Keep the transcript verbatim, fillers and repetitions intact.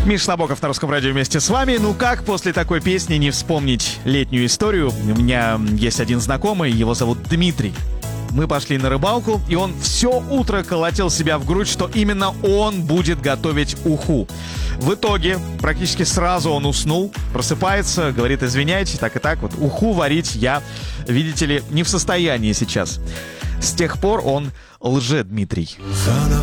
Миша Набоков на Русском радио вместе с вами. Ну как после такой песни не вспомнить летнюю историю? У меня есть один знакомый, его зовут Дмитрий. Мы пошли на рыбалку, и он все утро колотил себя в грудь, что именно он будет готовить уху. В итоге практически сразу он уснул, просыпается, говорит: извиняйте, так и так, вот уху варить я, видите ли, не в состоянии сейчас. С тех пор он лже-Дмитрий.